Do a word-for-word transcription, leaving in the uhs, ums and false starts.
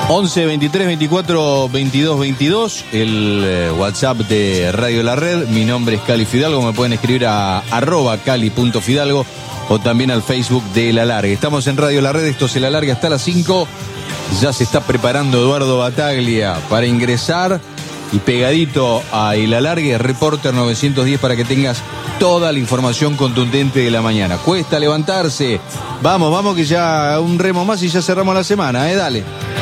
once, veintitrés, veinticuatro, veintidós, veintidós, el eh, WhatsApp de Radio La Red. Mi nombre es Cali Fidalgo, me pueden escribir a arroba cali.fidalgo o también al Facebook de El Alargue. Estamos en Radio La Red, esto es El Alargue hasta las cinco. Ya se está preparando Eduardo Bataglia para ingresar y pegadito a El Alargue, Reporter novecientos diez, para que tengas toda la información contundente de la mañana. Cuesta levantarse, vamos, vamos que ya un remo más y ya cerramos la semana, eh, dale.